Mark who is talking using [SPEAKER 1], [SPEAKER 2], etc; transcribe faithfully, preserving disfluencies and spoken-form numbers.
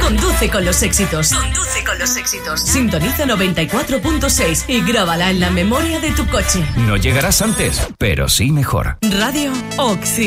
[SPEAKER 1] Conduce con los éxitos. Conduce con los éxitos. Sintoniza noventa y cuatro punto seis y grábala en la memoria de tu coche.
[SPEAKER 2] No llegarás antes, pero sí mejor.
[SPEAKER 1] Radio Oxi.